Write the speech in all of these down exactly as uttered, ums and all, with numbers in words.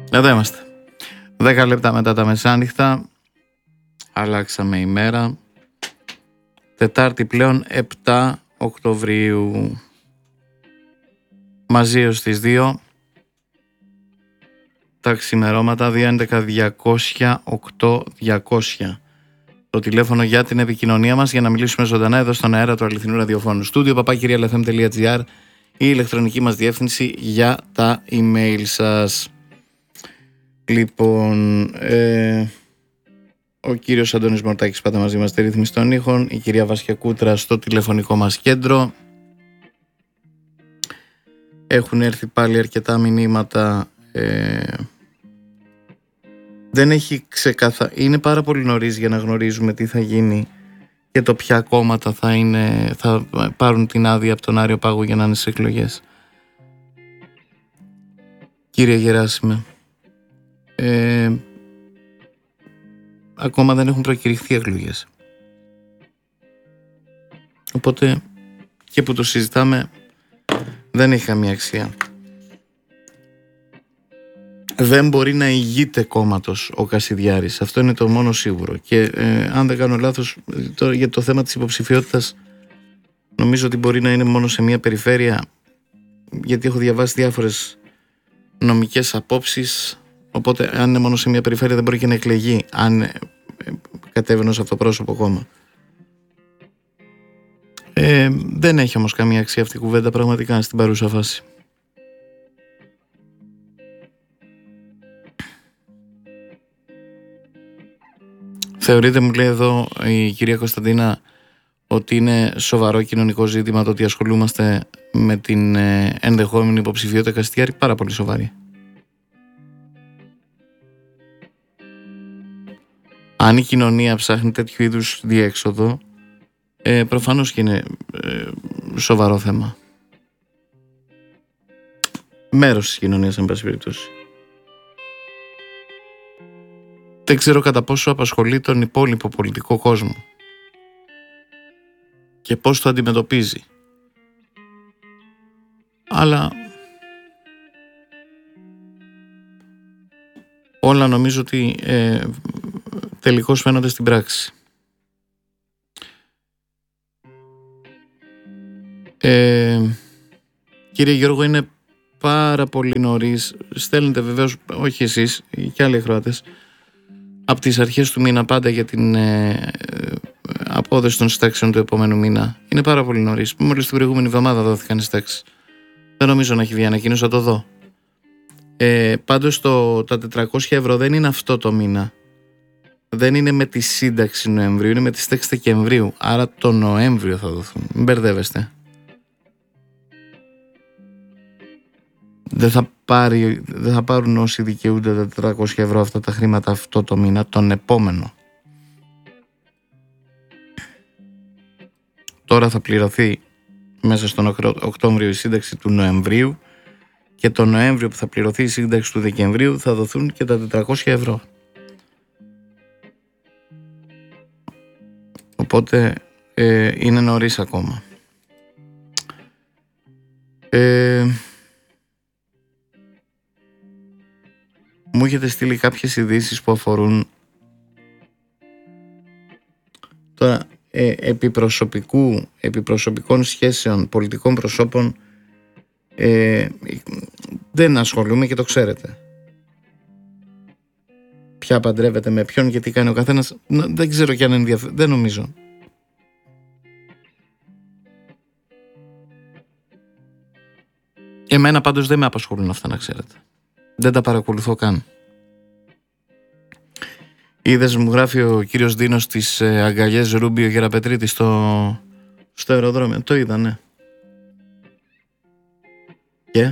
Εδώ είμαστε. Δέκα λεπτά μετά τα μεσάνυχτα. Αλλάξαμε ημέρα. Τετάρτη πλέον, επτά Οκτωβρίου. Μαζί ως τις δύο. Τα ξημερώματα δύο έντεκα διακόσια οκτώ διακόσια. Το τηλέφωνο για την επικοινωνία μας για να μιλήσουμε ζωντανά εδώ στον αέρα του αληθινού ραδιοφώνου. Στούντιο παπάκι ελ εφ εμ τελεία τζι άρ, η ηλεκτρονική μας διεύθυνση για τα email σας. Λοιπόν, ε, ο κύριος Αντώνης Μορτάκης πάντα μαζί μας στη ρύθμιση των ήχων, η κυρία Βάσια Κούτρα στο τηλεφωνικό μας κέντρο. Έχουν έρθει πάλι αρκετά μηνύματα. Ε, δεν έχει ξεκαθα... Είναι πάρα πολύ νωρίς για να γνωρίζουμε τι θα γίνει και το ποια κόμματα θα, είναι, θα πάρουν την άδεια από τον Άριο Πάγο για να είναι στις εκλογές. Κύριε Γεράσιμε, ε, ακόμα δεν έχουν προκηρυχθεί εκλογές. Οπότε και που το συζητάμε δεν έχει καμία αξία. Δεν μπορεί να ηγείται κόμματος ο Κασιδιάρης. Αυτό είναι το μόνο σίγουρο. Και ε, αν δεν κάνω λάθος, το, για το θέμα της υποψηφιότητας, νομίζω ότι μπορεί να είναι μόνο σε μια περιφέρεια, γιατί έχω διαβάσει διάφορες νομικές απόψεις. Οπότε, αν είναι μόνο σε μια περιφέρεια, δεν μπορεί και να εκλεγεί, αν ε, ε, κατέβαινε ως αυτοπρόσωπο κόμμα. Ε, δεν έχει όμως καμία αξία αυτή η κουβέντα πραγματικά στην παρούσα φάση. Θεωρείτε, μου λέει εδώ η κυρία Κωνσταντίνα, ότι είναι σοβαρό κοινωνικό ζήτημα το ότι ασχολούμαστε με την ε, ενδεχόμενη υποψηφιότητα Κασιδιάρη? Πάρα πολύ σοβαρή. Αν η κοινωνία ψάχνει τέτοιου είδους διέξοδο, ε, προφανώς και είναι ε, σοβαρό θέμα. Μέρος της κοινωνίας, εν πάση περιπτώσει. Δεν ξέρω κατά πόσο απασχολεί τον υπόλοιπο πολιτικό κόσμο και πώς το αντιμετωπίζει. Αλλά όλα νομίζω ότι ε, τελικώς φαίνονται στην πράξη. Ε, κύριε Γιώργο, είναι πάρα πολύ νωρίς. Στέλνετε βεβαίως, όχι εσείς, και άλλοι ακροατές, από τις αρχές του μήνα πάντα για την ε, απόδοση των συντάξεων του επόμενου μήνα. Είναι πάρα πολύ νωρίς. Μόλις την προηγούμενη εβδομάδα δόθηκαν οι συντάξεις. Δεν νομίζω να έχει βγει ανακοίνωση, θα το δω. Ε, πάντως το, τα τετρακόσια ευρώ δεν είναι αυτό το μήνα. Δεν είναι με τη σύνταξη Νοεμβρίου, είναι με τη σύνταξη Δεκεμβρίου. Άρα το Νοέμβριο θα δοθούν. Μην μπερδεύεστε. Δεν θα, πάρει, δεν θα πάρουν όσοι δικαιούνται τα τετρακόσια ευρώ αυτά τα χρήματα αυτό το μήνα, τον επόμενο. Τώρα θα πληρωθεί μέσα στον Οκτώβριο η σύνταξη του Νοεμβρίου και τον Νοέμβριο που θα πληρωθεί η σύνταξη του Δεκεμβρίου θα δοθούν και τα τετρακόσια ευρώ. Οπότε ε, είναι νωρίς ακόμα. Ε, μου έχετε στείλει κάποιες ειδήσεις που αφορούν τώρα ε, επιπροσωπικού, επιπροσωπικών σχέσεων πολιτικών προσώπων. Ε, δεν ασχολούμαι και το ξέρετε. Ποια παντρεύεται με ποιον και τι κάνει ο καθένας. Δεν ξέρω κι αν ενδιαφέρει. Δεν νομίζω. Εμένα πάντως δεν με απασχολούν αυτά, να ξέρετε. Δεν τα παρακολουθώ καν. Είδες, μου γράφει ο κύριος Δίνος στις ε, αγκαλιές Ρούμπιο Γεραπετρίτη στο, στο αεροδρόμιο. Το είδα, ναι. Και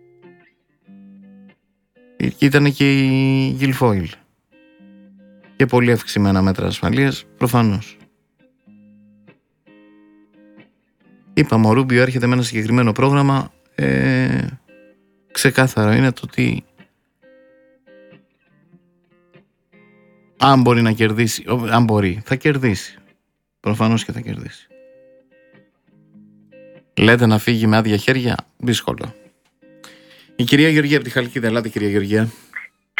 ήταν και η Γιλφόιλ. Και πολύ αυξημένα μέτρα ασφαλείας, προφανώς. Είπαμε, ο Ρούμπιο έρχεται με ένα συγκεκριμένο πρόγραμμα. Ε, ξεκάθαρο είναι το ότι αν μπορεί να κερδίσει, αν μπορεί, θα κερδίσει. Προφανώς και θα κερδίσει. Λέτε να φύγει με άδεια χέρια, δύσκολο. Η κυρία Γεωργία από τη Χαλκίδα. Ελάτε, κυρία Γεωργία.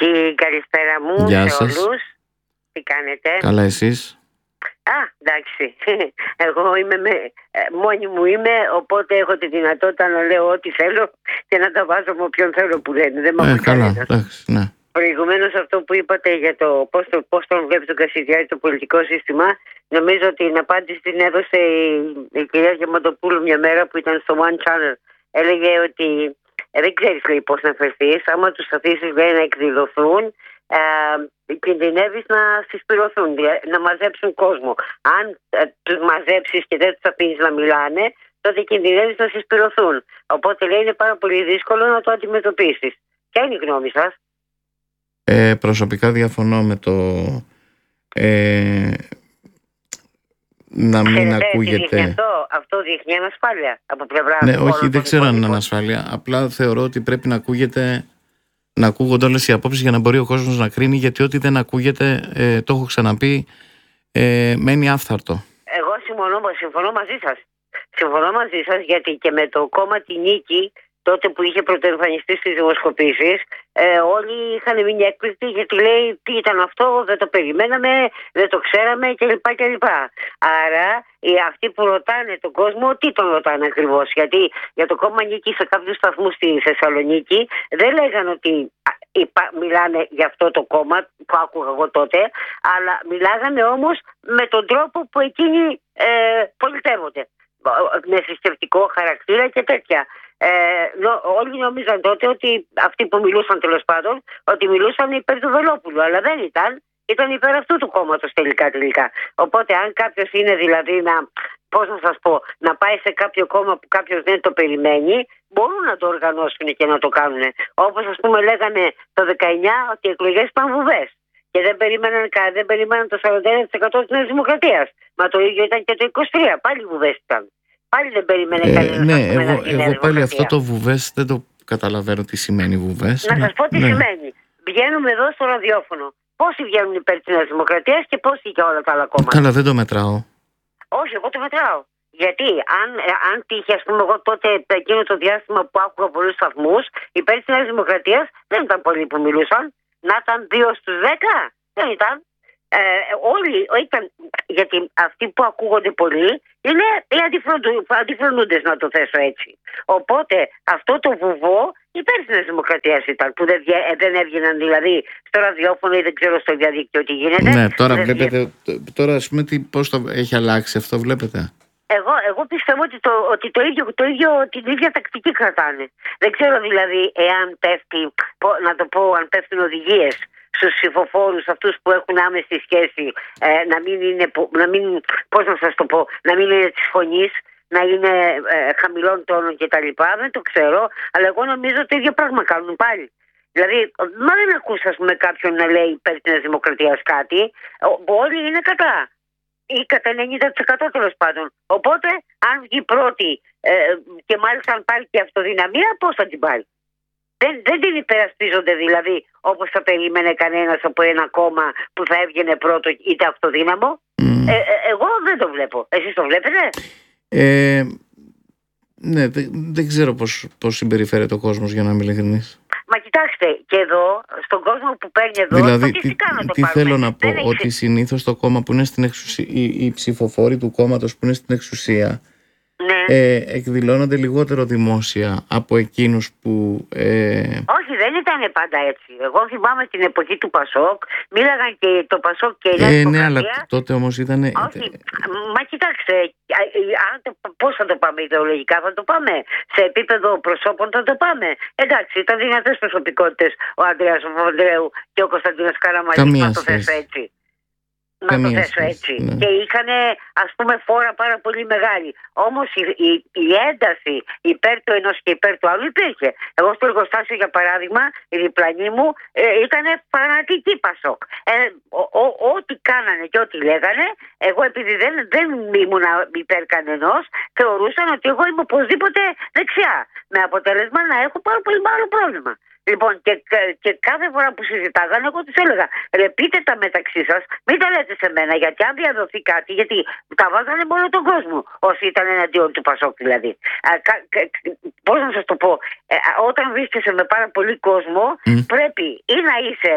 καλησπέρα μου. Γεια σε σας. όλους. Τι κάνετε? Καλά, εσείς? Α, εντάξει. Εγώ είμαι με, μόνη μου είμαι, οπότε έχω τη δυνατότητα να λέω ό,τι θέλω και να τα βάζω με όποιον θέλω που λένε. Δεν με Ε, ακούει καλά, κανένας. εντάξει, ναι. Προηγουμένως αυτό που είπατε για το πώς, το πώς τον βλέπει τον Κασιδιάρη το πολιτικό σύστημα, νομίζω ότι την απάντηση την έδωσε η, η κυρία Γεμοντοπούλου μια μέρα που ήταν στο One Channel. Έλεγε ότι ε, δεν ξέρεις, λέει, πώς να φερθείς. Άμα τους αφήσεις, λέει, να εκδηλωθούν, ε, κινδυνεύεις να συσπηρωθούν, να μαζέψουν κόσμο. Αν ε, τους μαζέψεις και δεν τους αφήσεις να μιλάνε, τότε κινδυνεύεις να συσπηρωθούν. Οπότε, λέει, είναι πάρα πολύ δύσκολο να το αντιμετωπίσεις. Ποια είναι η γνώμη σας? Ε, προσωπικά διαφωνώ με το ε, να μην Ξέρετε, ακούγεται. δείχνει αυτό, αυτό δείχνει ανασφάλεια από πλευρά. Ναι, όλων όχι, των δεν ξέρω αν είναι υπόλοιπων. ανασφάλεια. Απλά θεωρώ ότι πρέπει να ακούγεται, να ακούγονται όλες οι απόψεις για να μπορεί ο κόσμος να κρίνει, γιατί ό,τι δεν ακούγεται, ε, το έχω ξαναπεί, ε, μένει άφθαρτο. Εγώ συμφωνώ, συμφωνώ μαζί σας. Συμφωνώ μαζί σας, γιατί και με το κόμμα τη Νίκη, τότε που είχε πρωτοεμφανιστεί στις δημοσκοπήσεις, ε, όλοι είχαν μείνει έκπληκτοι, γιατί λέει τι ήταν αυτό, δεν το περιμέναμε, δεν το ξέραμε κλπ. κλπ. Άρα οι αυτοί που ρωτάνε τον κόσμο, τι τον ρωτάνε ακριβώς? Γιατί για το κόμμα Νίκη σε κάποιους σταθμούς στη Θεσσαλονίκη δεν λέγανε ότι υπά, μιλάνε για αυτό το κόμμα που άκουγα εγώ τότε, αλλά μιλάγανε όμως με τον τρόπο που εκείνοι ε, πολιτεύονται. Με θρησκευτικό χαρακτήρα και τέτοια. Ε, νο, όλοι νομίζαν τότε ότι αυτοί που μιλούσαν, τέλος πάντων, ότι μιλούσαν υπέρ του Βελόπουλου, αλλά δεν ήταν. Ήταν υπέρ αυτού του κόμματος τελικά τελικά. Οπότε αν κάποιος είναι δηλαδή να, πώς να σας πω, να πάει σε κάποιο κόμμα που κάποιος δεν το περιμένει, μπορούν να το οργανώσουν και να το κάνουν. Όπως ας πούμε λέγανε το δεκαεννιά ότι οι εκλογές ήταν βουβές. Και δεν περίμεναν, δεν περίμεναν το σαράντα ένα τοις εκατό της Νέας Δημοκρατίας. Μα το ίδιο ήταν και το είκοσι τρία. Πάλι βουβές ήταν. Πάλι δεν περίμενε Ε, κανένας. ναι, να εγώ, βγει Νέα εγώ πάλι Δημοκρατία. αυτό το βουβές δεν το καταλαβαίνω τι σημαίνει βουβές. Να αλλά- σας πω τι ναι. σημαίνει. Βγαίνουμε εδώ στο ραδιόφωνο. Πόσοι βγαίνουν υπέρ της Νέας Δημοκρατίας και πόσοι για όλα τα άλλα κόμματα? Καλά, δεν το μετράω. Όχι, εγώ το μετράω. Γιατί αν, ε, αν τύχει, ας πούμε, εγώ τότε εκείνο το διάστημα που άκουγα πολλούς σταθμούς, υπέρ της Νέας Δημοκρατίας δεν ήταν πολλοί που μιλούσαν. Να ήταν δύο στους δέκα, δεν ήταν. Ε, όλοι ήταν, γιατί αυτοί που ακούγονται πολύ είναι οι αντιφρονούντες, να το θέσω έτσι. Οπότε αυτό το βουβό υπέρ της Νέας Δημοκρατίας ήταν, που δεν, βγα- δεν έβγαιναν δηλαδή στο ραδιόφωνο ή δεν ξέρω στο διαδίκτυο τι γίνεται. Ναι, τώρα Δεν βλέπετε, τώρα ας πούμε τι, πώς το έχει αλλάξει αυτό, βλέπετε. Εγώ, εγώ πιστεύω ότι, το, ότι το ίδιο, το ίδιο, την ίδια τακτική κρατάνε. Δεν ξέρω δηλαδή εάν πέφτει, πο- να το πω, αν πέφτουν οδηγίες στους ψηφοφόρους αυτούς που έχουν άμεση σχέση, ε, να μην είναι, πο- να μην, πώς να σας το πω, να μην είναι της φωνής, να είναι ε, χαμηλών τόνων κτλ. Δεν το ξέρω, αλλά εγώ νομίζω ότι το ίδιο πράγμα κάνουν πάλι. Δηλαδή, μα δεν ακούς, ας πούμε, κάποιον να λέει υπέρ της Νέας Δημοκρατίας κάτι, Ο- όλοι είναι κατά. Ή κατά ενενήντα τοις εκατό τέλος πάντων. Οπότε, αν βγει πρώτη ε, και μάλιστα αν πάρει και αυτοδυναμία, πώς θα την πάρει? Δεν, δεν την υπερασπίζονται δηλαδή όπως θα περίμενε κανένας από ένα κόμμα που θα έβγαινε πρώτο είτε αυτοδύναμο. Mm. Ε, ε, εγώ δεν το βλέπω. Εσείς το βλέπετε? Ε, ναι, δεν, δεν ξέρω πώς, πώς συμπεριφέρεται ο κόσμος, για να είμαι ειλικρινής. Μα κοιτάξτε, και εδώ, στον κόσμο που παίρνει εδώ, Δηλαδή, τι, στατιστικά να το τι πάρουμε. θέλω να πω, Δεν έχει- ότι συνήθως το κόμμα που είναι στην εξουσία, οι, οι ψηφοφόροι του κόμματος που είναι στην εξουσία, Ναι. ε, εκδηλώνονται λιγότερο δημόσια από εκείνους που... Ε, Όχι, δεν ήταν πάντα έτσι. Εγώ θυμάμαι την εποχή του Πασόκ, μίλαγαν και το Πασόκ και η Νέα ε, ναι, Δημοκρατία. αλλά τότε όμως ήταν... Όχι, μα κοιτάξτε, αν το, πώς θα το πάμε ιδεολογικά, θα το πάμε σε επίπεδο προσώπων, θα το πάμε. Εντάξει, ήταν δυνατές προσωπικότητες ο Ανδρέας Παπανδρέου και ο Κωνσταντίνος Καραμανλής, Καμία να το θέσω σχέση. έτσι. Να το Καμία θέσω σχέση, έτσι. ναι. Και είχαν, ας πούμε, φόρα πάρα πολύ μεγάλη. Όμως η, η, η ένταση υπέρ του ενός και υπέρ του άλλου υπήρχε. Εγώ στο εργοστάσιο, για παράδειγμα, η διπλανή μου ε, ήταν φανατική Πασόκ. Ε, ο- ο- ό,τι κάνανε και ό,τι λέγανε, εγώ επειδή δεν, δεν ήμουν υπέρ κανενός, θεωρούσαν ότι εγώ είμαι οπωσδήποτε δεξιά. Με αποτέλεσμα να έχω πάρα πολύ μεγάλο πρόβλημα. Λοιπόν, και, και κάθε φορά που συζητάγανε, εγώ τους έλεγα: ρε, πείτε τα μεταξύ σας, μην τα λέτε σε μένα, γιατί αν διαδοθεί κάτι, γιατί τα βάζανε μόνο τον κόσμο, όσοι ήταν εναντίον του Πασόκ δηλαδή. Πώς να σας το πω, ε, όταν βρίσκεσαι με πάρα πολύ κόσμο, Mm. πρέπει ή να είσαι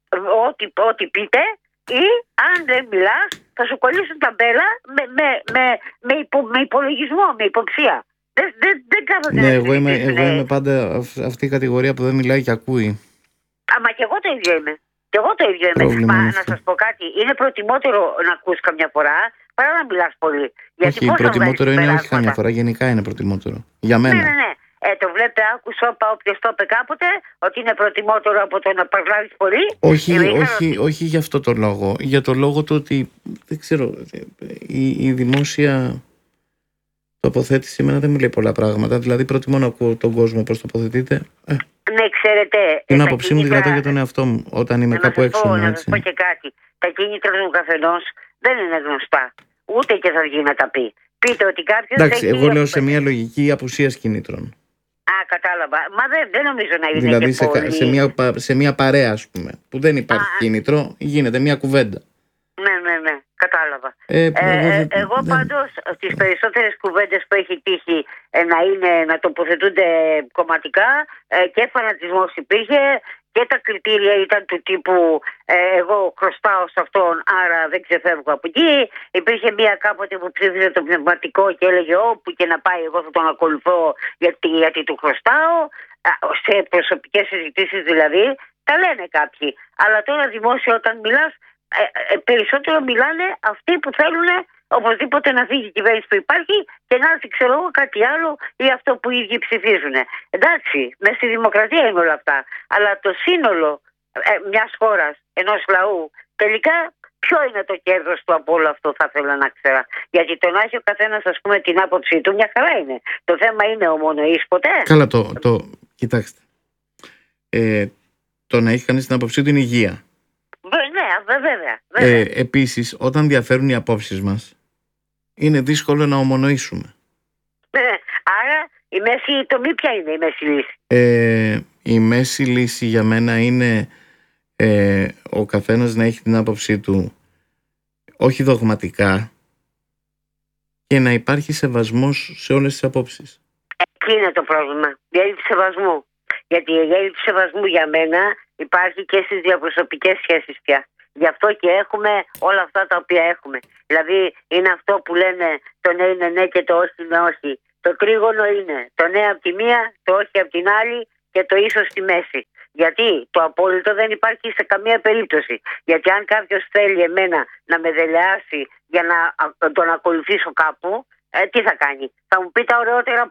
ό,τι, ό,τι πείτε, ή αν δεν μιλάς θα σου κολλήσουν τα μπέλα με, με, με, με, υπο, με υπολογισμό, με υποψία. Δεν, δεν, δεν κάθονται. Ναι, εγώ είμαι, εγώ είμαι πάντα αυ, αυτή η κατηγορία που δεν μιλάει και ακούει. Αμα και εγώ το ίδιο είμαι. Και εγώ το ίδιο είμαι. Μα, να σας πω κάτι, είναι προτιμότερο να ακούς καμιά φορά παρά να μιλάς πολύ. Γιατί όχι, προτιμότερο είναι όχι καμιά φορά, γενικά είναι προτιμότερο. Για μένα. Ναι, ναι, ναι. Ε, το βλέπετε, άκουσα όποιος το είπε κάποτε, ότι είναι προτιμότερο από το να παρλάβεις πολύ. Όχι, ε, όχι, ότι... όχι για αυτό το λόγο. Για το λόγο του ότι, δεν ξέρω, η, η δημόσια τοποθέτηση εμένα δεν μου λέει πολλά πράγματα. Δηλαδή προτιμώ να ακούω τον κόσμο πώς τοποθετείται. Ε. Ναι, ξέρετε. Την άποψή μου κινήτρα... κρατάω για τον εαυτό μου όταν είμαι κάπου έξω. Να σας πω και κάτι. Τα κίνητρα του καθενός δεν είναι γνωστά. Ούτε και θα βγει να τα πει. Πείτε ότι κάποιος. Εντάξει, εγώ λέω σε μια λογική απουσίας κινήτρων. Α, κατάλαβα. Μα δεν, δεν νομίζω να είναι. Δηλαδή και σε, πολύ... σε, μια, σε μια παρέα, ας πούμε, που δεν υπάρχει Α, κίνητρο, γίνεται μια κουβέντα. Ναι, ναι, ναι. Κατάλαβα. Ε, ε, ε, ε, εγώ δεν... πάντως στις περισσότερες κουβέντες που έχει τύχει ε, να, είναι, να τοποθετούνται κομματικά ε, και φανατισμός υπήρχε και τα κριτήρια ήταν του τύπου ε, εγώ χρωστάω σε αυτόν άρα δεν ξεφεύγω από εκεί. Υπήρχε μία κάποτε που ψήφιζε το πνευματικό και έλεγε όπου και να πάει εγώ θα τον ακολουθώ γιατί, γιατί του χρωστάω. Σε προσωπικές συζητήσεις δηλαδή τα λένε κάποιοι. Αλλά τώρα δημόσια όταν μιλάς Ε, ε, περισσότερο μιλάνε αυτοί που θέλουν οπωσδήποτε να φύγει η κυβέρνηση που υπάρχει και να έρθει ξέρω εγώ κάτι άλλο ή αυτό που οι ίδιοι ψηφίζουν. Εντάξει, μέσα στη δημοκρατία είναι όλα αυτά. Αλλά το σύνολο ε, μιας χώρας, ενός λαού, τελικά ποιο είναι το κέρδος του από όλο αυτό θα ήθελα να ξέρω. Γιατί το να έχει ο καθένας ας πούμε την άποψή του μια χαρά είναι. Το θέμα είναι ομονοείς ποτέ. Καλά το, το κοιτάξτε. Ε, το να έχει κανείς την άποψή του είναι υγεία. Ναι, βέβαια, βέβαια. Ε, επίσης, όταν διαφέρουν οι απόψεις μας, είναι δύσκολο να ομονοήσουμε. Ναι, άρα η μέση τομή ποια είναι η μέση λύση? Ε, η μέση λύση για μένα είναι ε, ο καθένας να έχει την άποψή του όχι δογματικά και να υπάρχει σεβασμός σε όλες τις απόψεις. Εκεί είναι το πρόβλημα, η έλλειψη σεβασμού. Γιατί η έλλειψη σεβασμού για μένα υπάρχει και στις διαπροσωπικές σχέσεις πια. Γι' αυτό και έχουμε όλα αυτά τα οποία έχουμε. Δηλαδή είναι αυτό που λένε το ναι είναι ναι και το όχι είναι όχι. Το τρίγωνο είναι το ναι από τη μία, το όχι από την άλλη και το ίσως στη μέση. Γιατί το απόλυτο δεν υπάρχει σε καμία περίπτωση. Γιατί αν κάποιος θέλει εμένα να με δελεάσει για να τον ακολουθήσω κάπου, ε, τι θα κάνει? Θα μου πει τα ωραιότερα